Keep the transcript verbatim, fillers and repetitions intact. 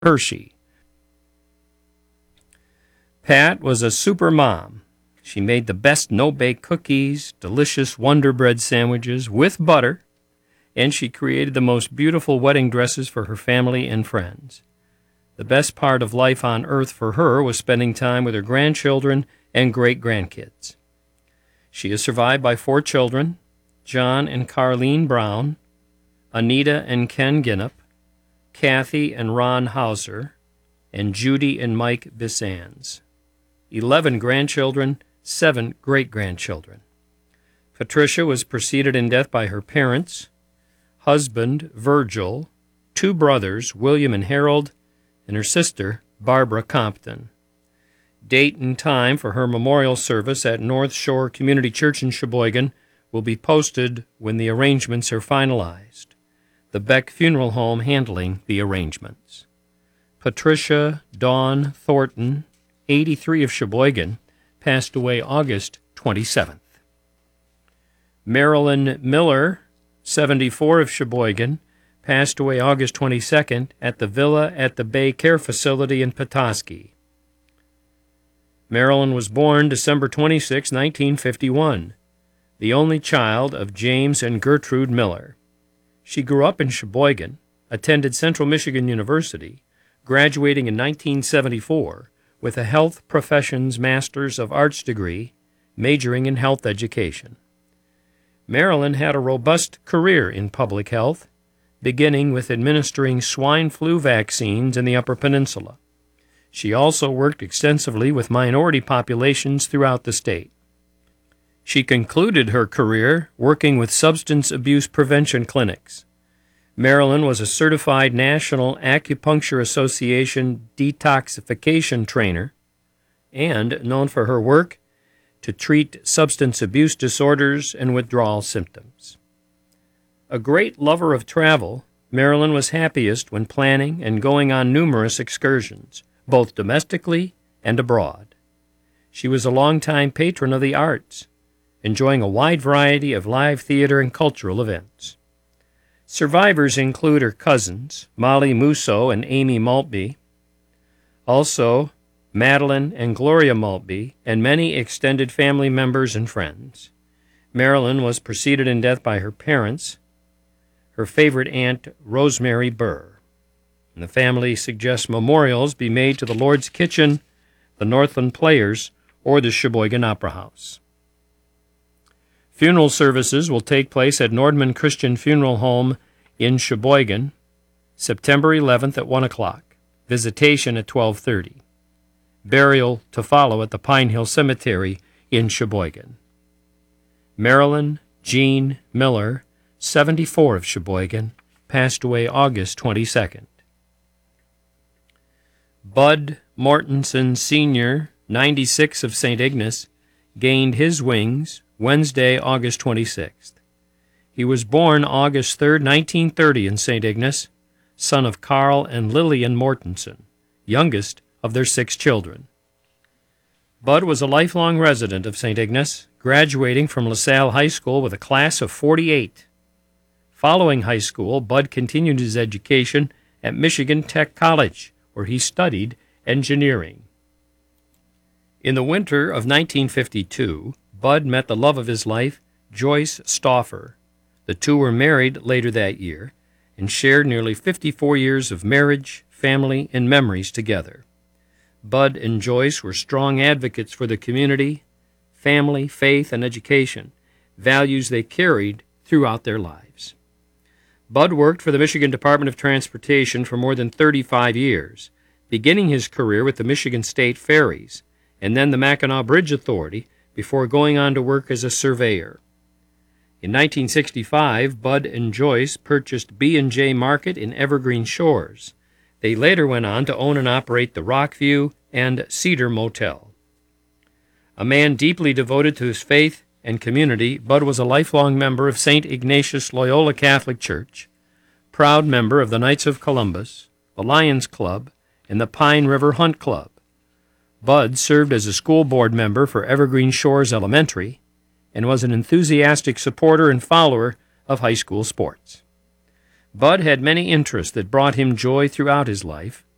Hershey. Pat was a super mom. She made the best no-bake cookies, delicious Wonder Bread sandwiches with butter, and she created the most beautiful wedding dresses for her family and friends. The best part of life on earth for her was spending time with her grandchildren and great-grandkids. She is survived by four children, John and Carlene Brown, Anita and Ken Ginnop, Kathy and Ron Hauser, and Judy and Mike Bissans. Eleven grandchildren, seven great-grandchildren. Patricia was preceded in death by her parents, husband, Virgil, two brothers, William and Harold, and her sister, Barbara Compton. Date and time for her memorial service at North Shore Community Church in Sheboygan will be posted when the arrangements are finalized. The Beck Funeral Home handling the arrangements. Patricia Dawn Thornton, eighty-three of Sheboygan, passed away August twenty-seventh. Marilyn Miller, seventy-four of Sheboygan, passed away August twenty-second at the Villa at the Bay Care Facility in Petoskey. Marilyn was born December twenty-sixth, nineteen fifty-one, the only child of James and Gertrude Miller. She grew up in Sheboygan, attended Central Michigan University, graduating in nineteen seventy-four with a Health Professions Master's of Arts degree, majoring in health education. Marilyn had a robust career in public health, beginning with administering swine flu vaccines in the Upper Peninsula. She also worked extensively with minority populations throughout the state. She concluded her career working with substance abuse prevention clinics. Marilyn was a certified National Acupuncture Association detoxification trainer and known for her work to treat substance abuse disorders and withdrawal symptoms. A great lover of travel, Marilyn was happiest when planning and going on numerous excursions, both domestically and abroad. She was a longtime patron of the arts, enjoying a wide variety of live theater and cultural events. Survivors include her cousins, Molly Musso and Amy Maltby, also Madeline and Gloria Maltby, and many extended family members and friends. Marilyn was preceded in death by her parents, her favorite aunt, Rosemary Burr. And the family suggests memorials be made to the Lord's Kitchen, the Northland Players, or the Sheboygan Opera House. Funeral services will take place at Nordman Christian Funeral Home in Sheboygan, September eleventh at one o'clock. Visitation at twelve thirty. Burial to follow at the Pine Hill Cemetery in Sheboygan. Marilyn Jean Miller, seventy-four of Sheboygan, passed away August twenty-second. Bud Mortensen Senior, ninety-six of Saint Ignace, gained his wings Wednesday, August twenty-sixth. He was born August third, nineteen thirty in Saint Ignace, son of Carl and Lillian Mortensen, youngest of their six children. Bud was a lifelong resident of Saint Ignace, graduating from LaSalle High School with a class of forty-eight. Following high school, Bud continued his education at Michigan Tech College, where he studied engineering. In the winter of nineteen fifty-two, Bud met the love of his life, Joyce Stauffer. The two were married later that year and shared nearly fifty-four years of marriage, family, and memories together. Bud and Joyce were strong advocates for the community, family, faith, and education, values they carried throughout their lives. Bud worked for the Michigan Department of Transportation for more than thirty-five years, beginning his career with the Michigan State Ferries and then the Mackinac Bridge Authority before going on to work as a surveyor. In nineteen sixty-five, Bud and Joyce purchased B and J Market in Evergreen Shores. They later went on to own and operate the Rockview and Cedar Motel. A man deeply devoted to his faith and community, Bud was a lifelong member of Saint Ignatius Loyola Catholic Church, proud member of the Knights of Columbus, the Lions Club, and the Pine River Hunt Club. Bud served as a school board member for Evergreen Shores Elementary and was an enthusiastic supporter and follower of high school sports. Bud had many interests that brought him joy throughout his life,